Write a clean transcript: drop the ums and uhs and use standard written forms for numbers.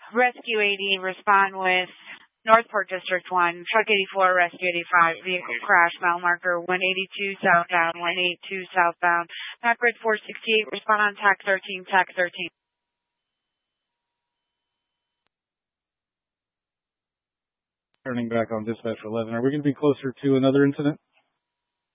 Rescue 80, respond with Northport District 1, Truck 84, Rescue 85, vehicle crash, mile marker 182 southbound, 182 southbound. MapGrid 468, respond on TAC 13, TAC 13. Turning back on dispatch 11. Are we going to be closer to another incident?